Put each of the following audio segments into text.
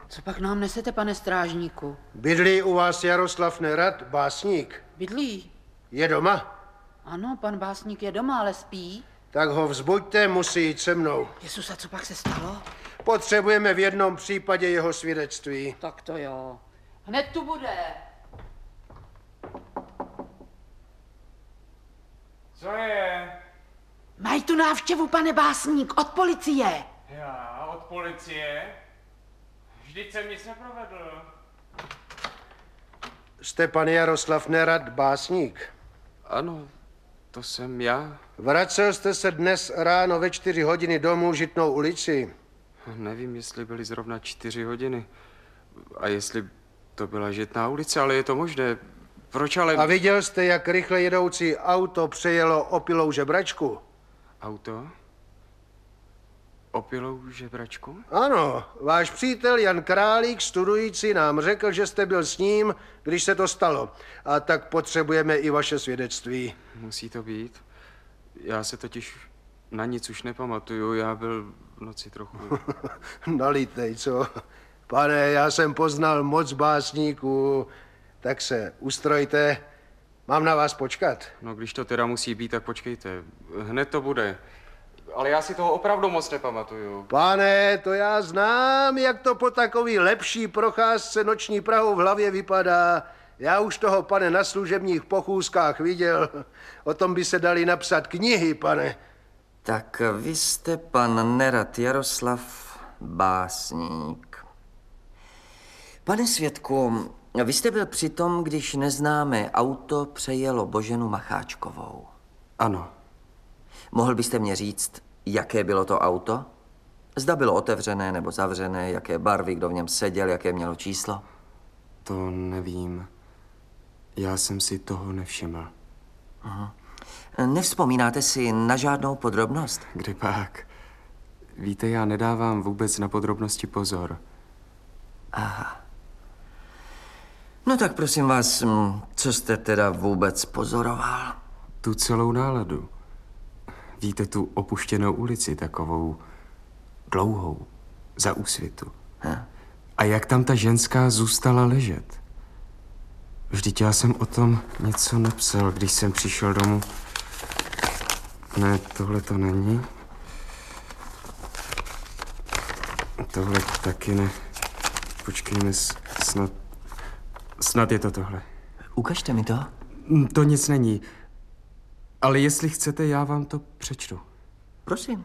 Co pak nám nesete, pane strážníku? Bydlí u vás Jaroslav Nerad, básník? Bydlí. Je doma? Ano, pan básník je doma, ale spí. Tak ho vzbuďte, musí jít se mnou. Jezus, a co pak se stalo? Potřebujeme v jednom případě jeho svědectví. Tak to jo. Hned tu bude. Co je? Mají tu návštěvu, pane básník, od policie. Já, od policie? Vždyť jsem nic neprovedl. Jste pan Jaroslav Nerad, básník? Ano, to jsem já. Vracel jste se dnes ráno ve 4 hodiny domů Žitnou ulici? Nevím, jestli byly zrovna 4 hodiny a jestli to byla Žitná ulice, ale je to možné. Proč ale... A viděl jste, jak rychle jedoucí auto přejelo opilou žebračku? Auto? Opilou žebračku? Ano, váš přítel Jan Králík, studující, nám řekl, že jste byl s ním, když se to stalo. A tak potřebujeme i vaše svědectví. Musí to být. Já se totiž na nic už nepamatuju, já byl v noci trochu... Nalitej, co? Pane, já jsem poznal moc básníků, tak se ustrojte. Mám na vás počkat. No, když to teda musí být, tak počkejte. Hned to bude. Ale já si toho opravdu moc nepamatuju. Pane, to já znám, jak to po takový lepší procházce noční Prahou v hlavě vypadá. Já už toho, pane, na služebních pochůzkách viděl. O tom by se dali napsat knihy, pane. Tak vy jste pan Nerad Jaroslav, básník. Pane svědku, vy jste byl při tom, když neznámé auto přejelo Boženu Macháčkovou. Ano. Mohl byste mě říct, jaké bylo to auto? Zda bylo otevřené nebo zavřené, jaké barvy, kdo v něm seděl, jaké mělo číslo? To nevím. Já jsem si toho nevšiml. Aha. Nevzpomínáte si na žádnou podrobnost? Kde pak? Víte, já nedávám vůbec na podrobnosti pozor. Aha. No tak prosím vás, co jste teda vůbec pozoroval? Tu celou náladu. Víte, tu opuštěnou ulici, takovou dlouhou, za Úsvitu. A jak tam ta ženská zůstala ležet. Vždyť já jsem o tom něco napsal, když jsem přišel domů. Ne, tohle to není. Tohle taky ne. Počkejme, snad je to tohle. Ukažte mi to. To nic není. Ale jestli chcete, já vám to přečtu. Prosím.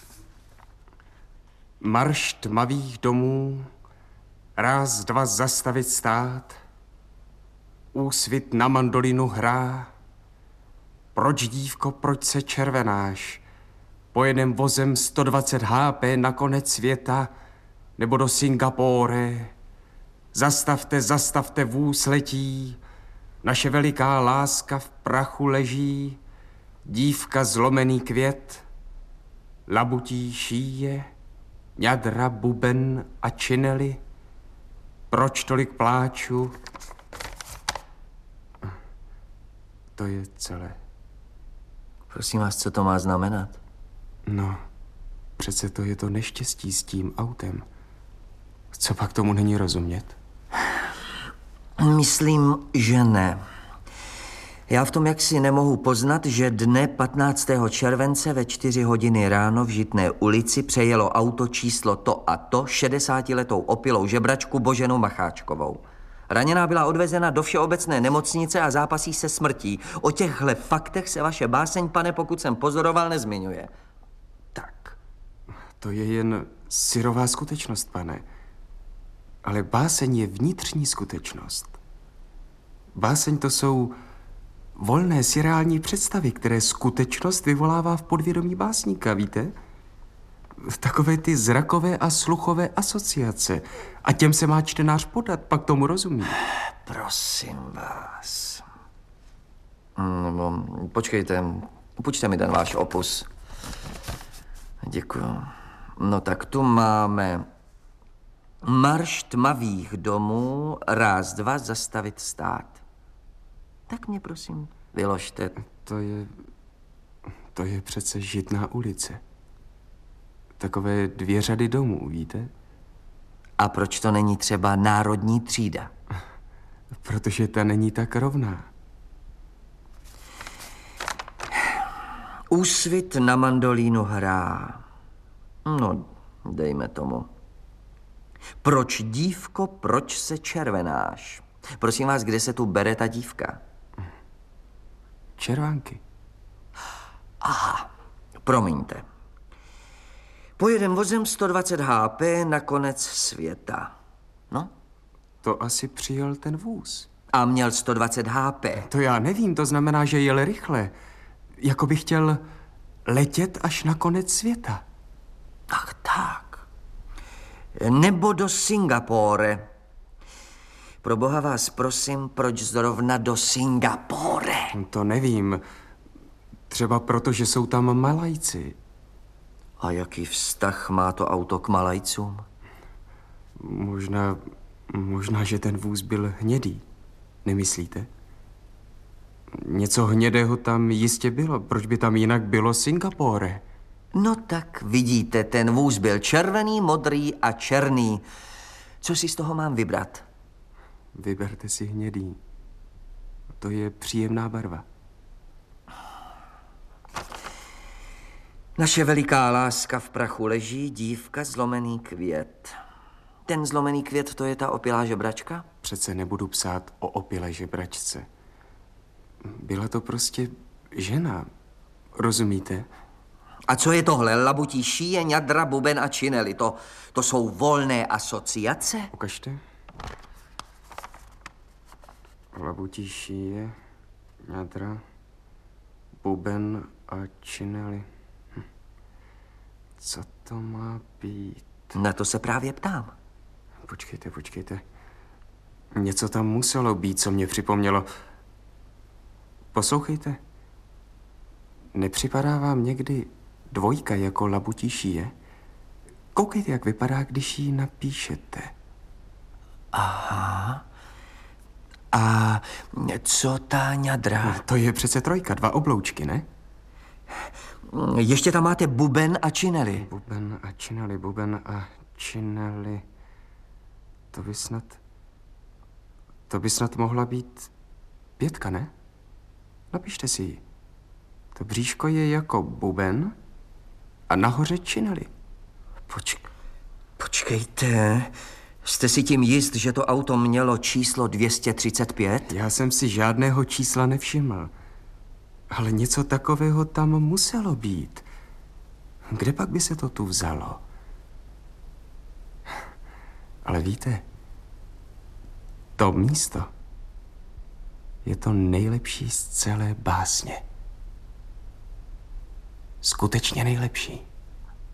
Marš tmavých domů, ráz dva zastavit stát, Úsvit na mandolinu hrá. Proč, dívko, proč se červenáš? Pojedem vozem 120 HP na konec světa, nebo do Singapore. Zastavte, zastavte, vůz letí, naše veliká láska v prachu leží, dívka zlomený květ, labutí šíje, ňadra, buben a činely. Proč tolik pláču? To je celé. Prosím vás, co to má znamenat? No, přece to je to neštěstí s tím autem. Co pak tomu není rozumět? Myslím, že ne. Já v tom jaksi nemohu poznat, že dne 15. července ve 4 hodiny ráno v Žitné ulici přejelo auto číslo to a to 60letou opilou žebračku Boženu Macháčkovou. Raněná byla odvezena do všeobecné nemocnice a zápasí se smrtí. O těchhle faktech se vaše báseň, pane, pokud jsem pozoroval, nezmiňuje. Tak. To je jen syrová skutečnost, pane. Ale báseň je vnitřní skutečnost. Báseň to jsou volné sirreální představy, které skutečnost vyvolává v podvědomí básníka, víte? Takové ty zrakové a sluchové asociace. A těm se má čtenář podat, pak tomu rozumí. Prosím vás. Počkejte, půjčte mi ten váš opus. Děkuju. No tak tu máme Marš tmavých domů, ráz dva zastavit stát. Tak mě prosím vyložte. To je přece Žitná ulice. Takové 2 řady domů, víte? A proč to není třeba národní třída? Protože ta není tak rovná. Úsvit na mandolínu hrá. No, dejme tomu. Proč, dívko, proč se červenáš? Prosím vás, kde se tu bere ta dívka? Červánky. Promiňte. Pojedem vozem 120 HP na konec světa. No? To asi přijel ten vůz. A měl 120 HP. To já nevím, to znamená, že jel rychle. Jako by chtěl letět až na konec světa. Ach tak. Nebo do Singapore. Pro boha vás prosím, proč zrovna do Singapore? To nevím. Třeba proto, že jsou tam Malajci. A jaký vztah má to auto k Malajcům? Možná, že ten vůz byl hnědý. Nemyslíte? Něco hnědého tam jistě bylo. Proč by tam jinak bylo Singapore? No tak vidíte, ten vůz byl červený, modrý a černý. Co si z toho mám vybrat? Vyberte si hnědý. To je příjemná barva. Naše veliká láska v prachu leží, dívka zlomený květ. Ten zlomený květ, to je ta opilá žebračka? Přece nebudu psát o opilé žebračce. Byla to prostě žena. Rozumíte? A co je tohle? Labutí šíje, ňadra, buben a činely. To jsou volné asociace? Ukažte. Labutí šíje, ňadra, buben a činely. Co to má být? Na to se právě ptám. Počkejte. Něco tam muselo být, co mě připomnělo. Poslouchejte. Nepřipadá vám někdy dvojka jako labutí šíje? Koukejte, jak vypadá, když ji napíšete. Aha. A co ta ňadra? To je přece trojka, 2 obloučky, ne? Ještě tam máte buben a činely. Buben a činely. To by snad mohla být 5, ne? Napište si ji. To bříško je jako buben a nahoře činely. Počkejte, jste si tím jist, že to auto mělo číslo 235? Já jsem si žádného čísla nevšiml. Ale něco takového tam muselo být. Kde pak by se to tu vzalo? Ale víte, to místo je to nejlepší z celé básně. Skutečně nejlepší.